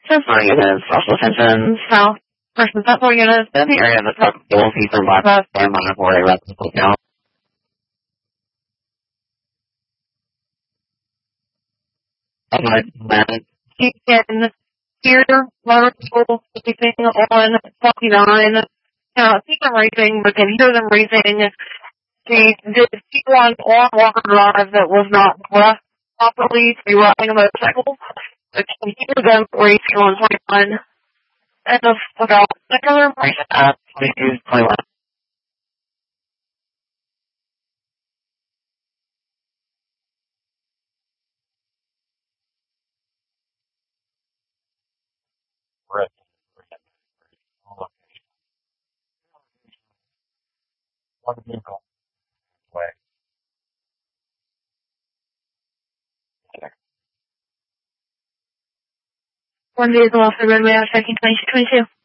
Sensor units, special attention, south. Person sensor units in the area of the truck. You will see some black dust and monitor a replicable count. You can hear motor people sleeping on 29. See them racing, we can hear them racing. She did see one on Walker Drive that was not blessed properly to be riding a motorcycle. But you can hear them racing on 21. And without particular information at 22, 21. One vehicle way. One vehicle off the roadway, I was checking 2222.